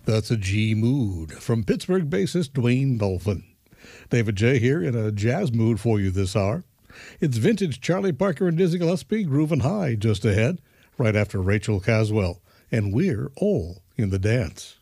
That's a G mood from Pittsburgh bassist Dwayne Dolphin. David J. here in a jazz mood for you this hour. It's vintage Charlie Parker and Dizzy Gillespie grooving high just ahead, right after Rachel Caswell, and we're all in the dance.